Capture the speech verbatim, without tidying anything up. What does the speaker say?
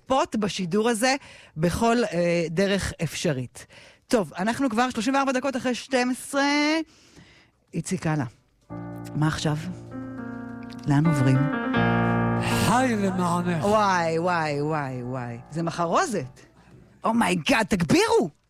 לצפות בשידור הזה בכל אה, דרך אפשרית. טוב, אנחנו כבר שלושים וארבע דקות אחרי שתים עשרה. איציק הלאה. מה עכשיו? לאן עוברים? חי למענך. וואי, וואי, וואי, וואי. זה מחרוזת. אומייגאד, תגבירו!